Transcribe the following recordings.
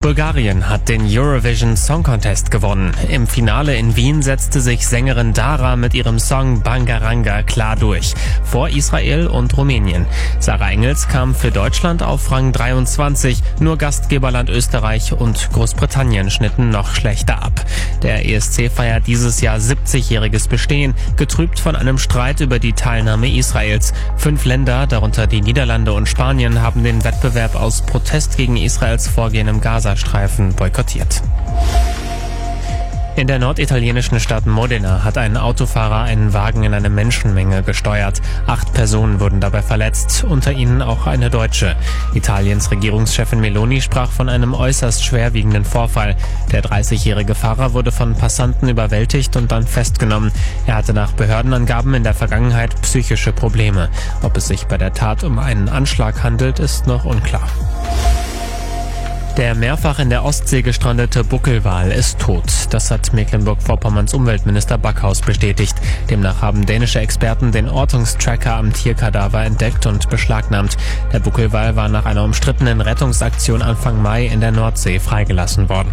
Bulgarien hat den Eurovision Song Contest gewonnen. Im Finale in Wien setzte sich Sängerin Dara mit ihrem Song Bangaranga klar durch, vor Israel und Rumänien. Sarah Engels kam für Deutschland auf Rang 23, nur Gastgeberland Österreich und Großbritannien schnitten noch schlechter ab. Der ESC feiert dieses Jahr 70-jähriges Bestehen, getrübt von einem Streit über die Teilnahme Israels. 5 Länder, darunter die Niederlande und Spanien, haben den Wettbewerb aus Protest gegen Israels Vorgehen im Gazastreifen boykottiert. In der norditalienischen Stadt Modena hat ein Autofahrer einen Wagen in eine Menschenmenge gesteuert. 8 Personen wurden dabei verletzt, unter ihnen auch eine Deutsche. Italiens Regierungschefin Meloni sprach von einem äußerst schwerwiegenden Vorfall. Der 30-jährige Fahrer wurde von Passanten überwältigt und dann festgenommen. Er hatte nach Behördenangaben in der Vergangenheit psychische Probleme. Ob es sich bei der Tat um einen Anschlag handelt, ist noch unklar. Der mehrfach in der Ostsee gestrandete Buckelwal ist tot. Das hat Mecklenburg-Vorpommerns Umweltminister Backhaus bestätigt. Demnach haben dänische Experten den Ortungstracker am Tierkadaver entdeckt und beschlagnahmt. Der Buckelwal war nach einer umstrittenen Rettungsaktion Anfang Mai in der Nordsee freigelassen worden.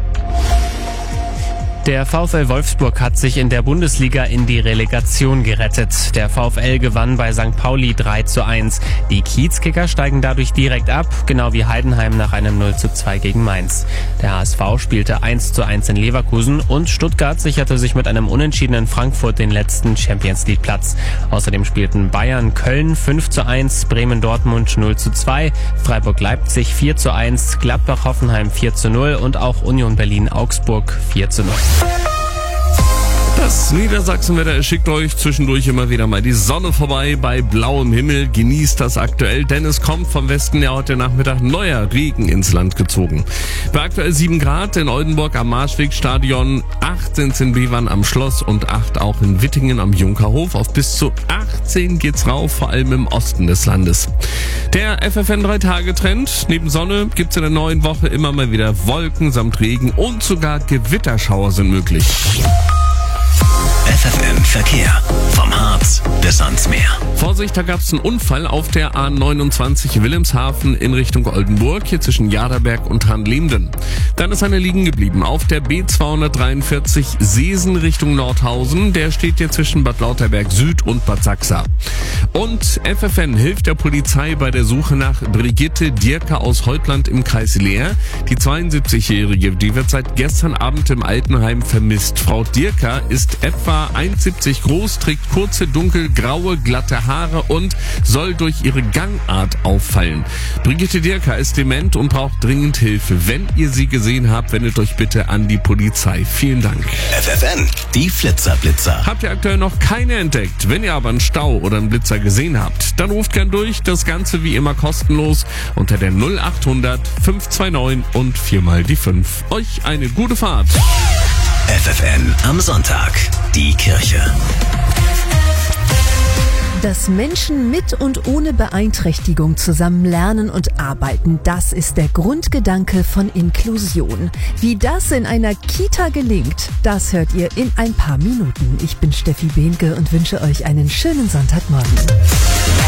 Der VfL Wolfsburg hat sich in der Bundesliga in die Relegation gerettet. Der VfL gewann bei St. Pauli 3:1. Die Kiezkicker steigen dadurch direkt ab, genau wie Heidenheim nach einem 0:2 gegen Mainz. Der HSV spielte 1:1 in Leverkusen und Stuttgart sicherte sich mit einem Unentschieden in Frankfurt den letzten Champions-League-Platz. Außerdem spielten Bayern Köln 5:1, Bremen Dortmund 0:2, Freiburg Leipzig 4:1, Gladbach Hoffenheim 4:0 und auch Union Berlin Augsburg 4:0. Das Niedersachsenwetter schickt euch zwischendurch immer wieder mal die Sonne vorbei bei blauem Himmel. Genießt das aktuell, denn es kommt vom Westen ja heute Nachmittag neuer Regen ins Land gezogen. Bei aktuell 7 Grad in Oldenburg am Marschwegstadion, 8 sind in Bevern am Schloss und 8 auch in Wittingen am Junkerhof. Auf bis zu 18 geht's rauf, vor allem im Osten des Landes. Der FFN 3-Tage-Trend. Neben Sonne gibt's in der neuen Woche immer mal wieder Wolken samt Regen und sogar Gewitterschauer sind möglich. FFN Verkehr. Vom Harz bis ans Meer. Vorsicht, da gab es einen Unfall auf der A29 Wilhelmshaven in Richtung Oldenburg, hier zwischen Jaderberg und Hanlehmden. Dann ist einer liegen geblieben auf der B243 Seesen Richtung Nordhausen. Der steht hier zwischen Bad Lauterberg Süd und Bad Sachsa. Und FFN hilft der Polizei bei der Suche nach Brigitte Dierker aus Heutland im Kreis Leer. Die 72-Jährige, die wird seit gestern Abend im Altenheim vermisst. Frau Dierker ist etwa 1,70 groß, trägt kurze, dunkelgraue, glatte Haare und soll durch ihre Gangart auffallen. Brigitte Dierker ist dement und braucht dringend Hilfe. Wenn ihr sie gesehen habt, wendet euch bitte an die Polizei. Vielen Dank. FFN, die Flitzer. Habt ihr aktuell noch keine entdeckt? Wenn ihr aber einen Stau oder einen Blitzer gesehen habt, dann ruft gern durch. Das Ganze wie immer kostenlos unter der 0800 529 und 4x5. Euch eine gute Fahrt. FFN am Sonntag. Die Kirche. Dass Menschen mit und ohne Beeinträchtigung zusammen lernen und arbeiten, das ist der Grundgedanke von Inklusion. Wie das in einer Kita gelingt, das hört ihr in ein paar Minuten. Ich bin Steffi Behnke und wünsche euch einen schönen Sonntagmorgen.